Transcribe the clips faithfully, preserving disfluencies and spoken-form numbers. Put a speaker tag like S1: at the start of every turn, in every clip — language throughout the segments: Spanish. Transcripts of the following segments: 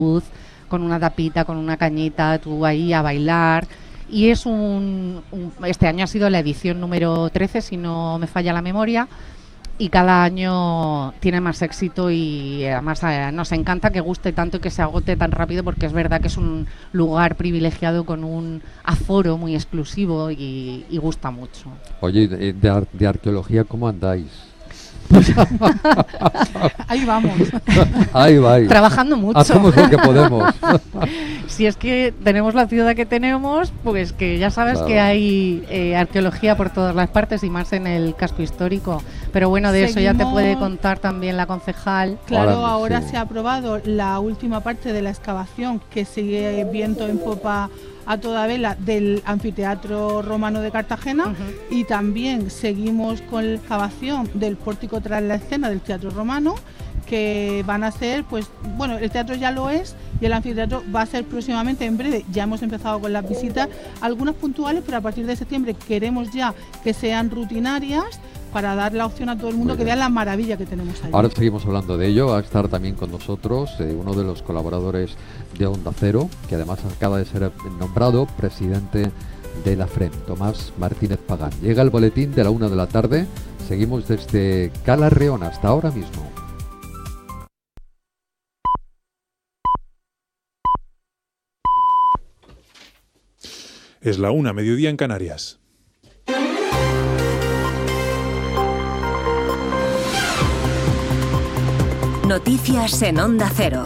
S1: con una tapita, con una cañita, tú ahí a bailar. Y es un, un este año ha sido la edición número trece, si no me falla la memoria, y cada año tiene más éxito y además eh, nos encanta que guste tanto y que se agote tan rápido, porque es verdad que es un lugar privilegiado con un aforo muy exclusivo y, y gusta mucho.
S2: Oye, de, de, ar- de arqueología, ¿cómo andáis?
S1: Ahí vamos.
S2: Ahí va.
S1: Trabajando mucho.
S2: Hacemos lo que podemos.
S1: Si es que tenemos la ciudad que tenemos, pues que ya sabes claro. que hay eh, arqueología por todas las partes y más en el casco histórico. Pero bueno, de Seguimos... eso ya te puede contar también la concejal.
S3: Claro, ahora,
S1: ahora
S3: sí. se ha aprobado la última parte de la excavación que sigue viento en popa a toda vela del anfiteatro romano de Cartagena, uh-huh. y también seguimos con la excavación del pórtico tras la escena del teatro romano, que van a ser, pues, bueno, el teatro ya lo es y el anfiteatro va a ser próximamente, en breve. Ya hemos empezado con las visitas, algunas puntuales, pero a partir de septiembre queremos ya que sean rutinarias, para dar la opción a todo el mundo que vea la maravilla que tenemos ahí.
S2: Ahora seguimos hablando de ello. Va a estar también con nosotros eh, uno de los colaboradores de Onda Cero, que además acaba de ser nombrado presidente de la FREM, Tomás Martínez Pagán. Llega el boletín de la una de la tarde. Seguimos desde Cala Reón hasta ahora mismo.
S4: Es la una, mediodía en Canarias.
S5: Noticias en Onda Cero.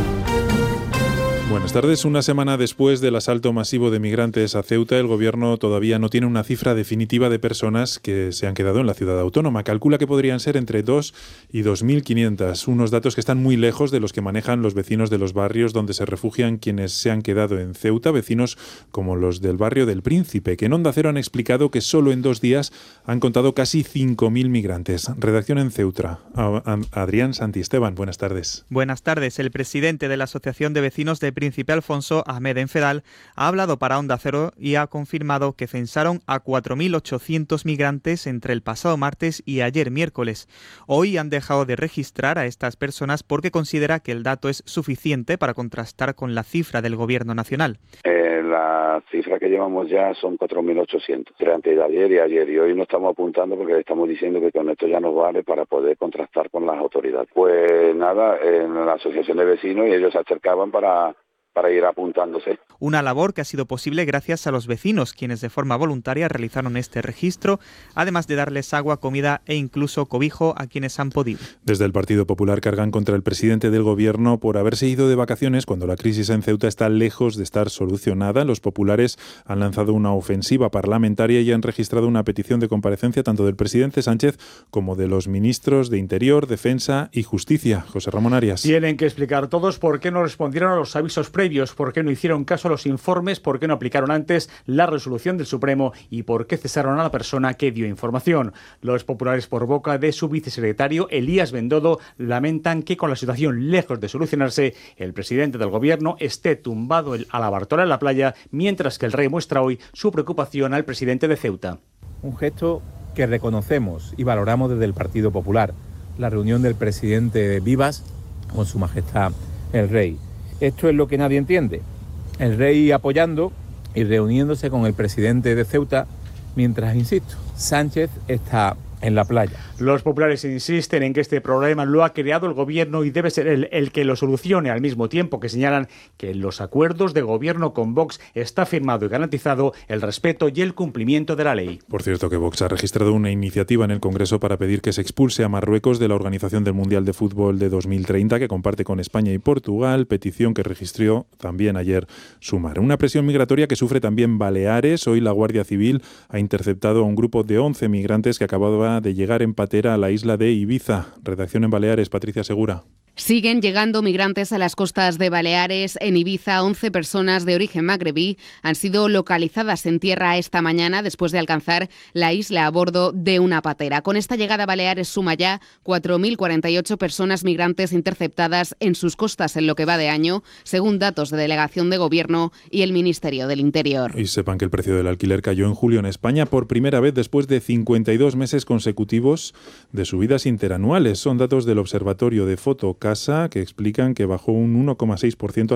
S4: Buenas tardes. Una semana después del asalto masivo de migrantes a Ceuta, el Gobierno todavía no tiene una cifra definitiva de personas que se han quedado en la ciudad autónoma. Calcula que podrían ser entre dos y dos mil quinientas, unos datos que están muy lejos de los que manejan los vecinos de los barrios donde se refugian quienes se han quedado en Ceuta, vecinos como los del barrio del Príncipe, que en Onda Cero han explicado que solo en dos días han contado casi cinco mil migrantes. Redacción en Ceuta. Adrián Santisteban, buenas tardes.
S6: Buenas tardes. El presidente de la Asociación de Vecinos de Príncipe, Alfonso Ahmed Enfedal, ha hablado para Onda Cero y ha confirmado que censaron a cuatro mil ochocientos migrantes entre el pasado martes y ayer miércoles. Hoy han dejado de registrar a estas personas porque considera que el dato es suficiente para contrastar con la cifra del Gobierno nacional.
S7: Eh, la cifra que llevamos ya son cuatro mil ochocientos, antes de ayer y ayer, y hoy no estamos apuntando porque le estamos diciendo que con esto ya nos vale para poder contrastar con las autoridades. Pues nada, en la asociación de vecinos, y ellos se acercaban para... para ir apuntándose.
S6: Una labor que ha sido posible gracias a los vecinos, quienes de forma voluntaria realizaron este registro, además de darles agua, comida e incluso cobijo a quienes han podido.
S4: Desde el Partido Popular cargan contra el presidente del Gobierno por haberse ido de vacaciones cuando la crisis en Ceuta está lejos de estar solucionada. Los populares han lanzado una ofensiva parlamentaria y han registrado una petición de comparecencia tanto del presidente Sánchez como de los ministros de Interior, Defensa y Justicia. José Ramón Arias.
S8: Tienen que explicar todos por qué no respondieron a los avisos previos, por qué no hicieron caso a los informes, por qué no aplicaron antes la resolución del Supremo y por qué cesaron a la persona que dio información. Los populares, por boca de su vicesecretario Elías Bendodo, lamentan que con la situación lejos de solucionarse, el presidente del Gobierno esté tumbado a la Bartola en la playa, mientras que el rey muestra hoy su preocupación al presidente de Ceuta.
S9: Un gesto que reconocemos y valoramos desde el Partido Popular, la reunión del presidente Vivas con su majestad el rey. Esto es lo que nadie entiende. El rey apoyando y reuniéndose con el presidente de Ceuta, mientras, insisto, Sánchez está en la playa.
S8: Los populares insisten en que este problema lo ha creado el Gobierno y debe ser él el que lo solucione, al mismo tiempo que señalan que en los acuerdos de Gobierno con Vox está firmado y garantizado el respeto y el cumplimiento de la ley.
S4: Por cierto, que Vox ha registrado una iniciativa en el Congreso para pedir que se expulse a Marruecos de la organización del Mundial de Fútbol de dos mil treinta, que comparte con España y Portugal, petición que registró también ayer Sumar. Una presión migratoria que sufre también Baleares. Hoy la Guardia Civil ha interceptado a un grupo de once migrantes que acababa de llegar en patera a la isla de Ibiza. Redacción en Baleares, Patricia Segura.
S10: Siguen llegando migrantes a las costas de Baleares. En Ibiza, once personas de origen magrebí han sido localizadas en tierra esta mañana después de alcanzar la isla a bordo de una patera. Con esta llegada a Baleares suma ya cuatro mil cuarenta y ocho personas migrantes interceptadas en sus costas en lo que va de año, según datos de Delegación de Gobierno y el Ministerio del Interior.
S4: Y sepan que el precio del alquiler cayó en julio en España por primera vez después de cincuenta y dos meses consecutivos de subidas interanuales. Son datos del Observatorio de Foto casa, que explican que bajó un uno coma seis por ciento